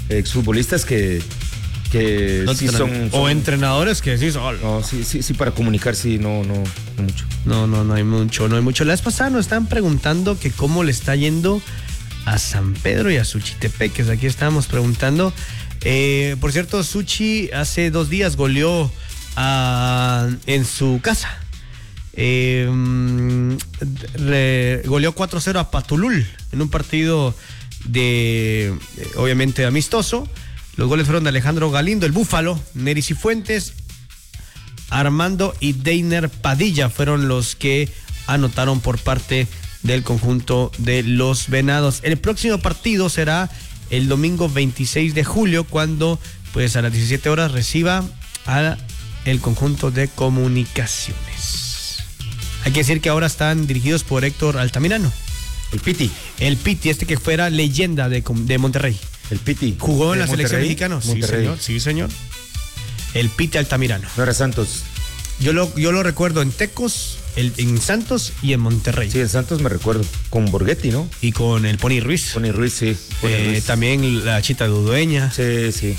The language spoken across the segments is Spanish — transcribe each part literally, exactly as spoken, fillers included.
exfutbolistas que, que no sí son, son... O entrenadores que sí son... No, sí, sí, sí, para comunicar sí, no, no, no mucho. No, no, no hay mucho, no hay mucho. La vez pasada nos están preguntando que cómo le está yendo a San Pedro y a Suchitepeques. Aquí estábamos preguntando. Eh, por cierto, Suchi hace dos días goleó a, en su casa. Eh, re, goleó cuatro cero a Patulul en un partido de, eh, obviamente, amistoso. Los goles fueron de Alejandro Galindo, el Búfalo, Neri Cifuentes, Armando y Deiner Padilla fueron los que anotaron por parte del conjunto de los Venados. El próximo partido será el domingo veintiséis de julio, cuando pues a las diecisiete horas reciba a el conjunto de Comunicaciones. Hay que decir que ahora están dirigidos por Héctor Altamirano. El Piti. El Piti, este que fuera leyenda de, de Monterrey. El Piti. ¿Jugó en la Monterrey, selección mexicana? Sí, señor. Sí, señor. El Piti Altamirano. No era Santos. Yo lo, yo lo recuerdo en Tecos, el, en Santos y en Monterrey. Sí, en Santos me recuerdo. Con Borghetti, ¿no? Y con el Pony Ruiz. Pony Ruiz, sí. Pony eh, Ruiz. También la Chita Dudueña. Sí, sí.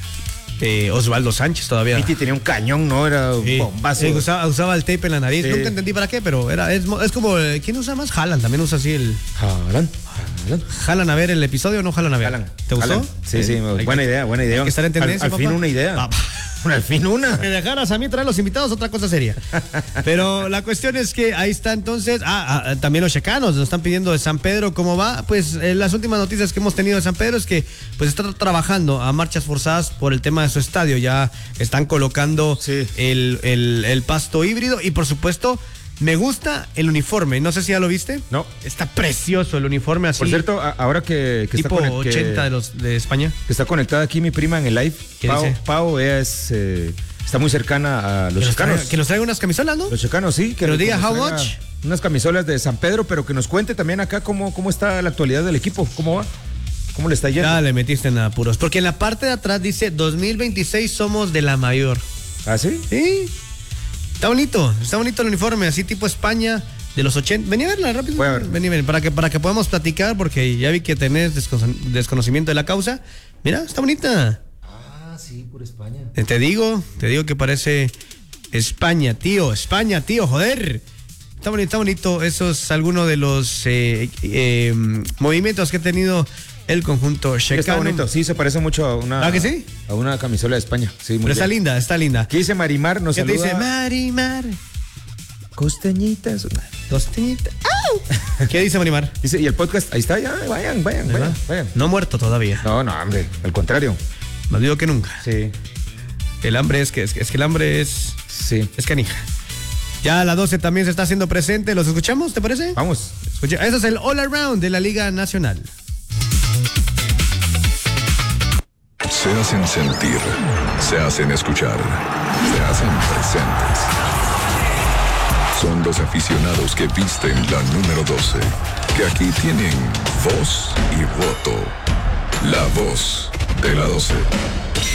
Eh, Osvaldo Sánchez todavía. Piti tenía un cañón, ¿no? Era un sí. bombazo. Sí, usaba, usaba el tape en la nariz. Sí. Nunca entendí para qué, pero era es, es como... ¿Quién usa más? Haaland también usa así el... Haaland. Haaland. ¿Jalan a ver el episodio o no jalan a ver? Haaland. ¿Te gustó? Haaland. Sí, sí, sí, buena idea, buena idea. Hay que estar en tendencia, Al, al fin una idea. Papá. Al fin una. Me dejaras a mí traer los invitados, otra cosa sería. Pero la cuestión es que ahí está entonces. Ah, ah también los checanos nos están pidiendo de San Pedro cómo va. Pues eh, las últimas noticias que hemos tenido de San Pedro es que pues está trabajando a marchas forzadas por el tema de su estadio. Ya están colocando sí. el, el, el pasto híbrido y por supuesto. Me gusta el uniforme, no sé si ya lo viste. No. Está precioso el uniforme así. Por cierto, a, ahora que, que tipo está conect, ochenta que, de los de España. Que está conectada aquí mi prima en el live. ¿Qué Pau, dice? Pau ella es, eh, está muy cercana a los que checanos. Nos traiga, que nos traiga unas camisolas, ¿no? Los checanos, sí. Que, que nos diga how much. Unas camisolas de San Pedro, pero que nos cuente también acá cómo, cómo está la actualidad del equipo, cómo va. ¿Cómo le está yendo? Ya le metiste en apuros. Porque en la parte de atrás dice dos mil veintiséis somos de la mayor. ¿Ah, sí? Sí. Está bonito, está bonito el uniforme, así tipo España de los ochenta. Vení a verla rápido. Voy a ver. Vení, vení, para que, para que podamos platicar, porque ya vi que tenés desconocimiento de la causa. Mira, está bonita. Ah, sí, por España. Te digo, te digo que parece España, tío, España, tío, joder. Está bonito, está bonito. Eso es alguno de los eh, eh, movimientos que ha tenido el conjunto checano. Está bonito, sí, se parece mucho a una... ¿Ah, que sí? A una camisola de España, sí, muy Pero está bien. linda, está linda. ¿Qué dice Marimar? Nos ¿Qué saluda. te dice Marimar? Costeñitas. Costeñitas. ¡Au! ¿Qué dice Marimar? Dice, y el podcast, ahí está, ya, vayan, vayan, vayan, vayan. No muerto todavía. No, no, hombre, al contrario. Más vivo que nunca. Sí. El hambre es que, es que, es que el hambre es... Sí. Es canija. Ya a las doce también se está haciendo presente. ¿Los escuchamos, te parece? Vamos. Escucha, eso es el All Around de la Liga Nacional. Se hacen sentir, se hacen escuchar, se hacen presentes. Son los aficionados que visten la número doce, que aquí tienen voz y voto. La voz de la doce.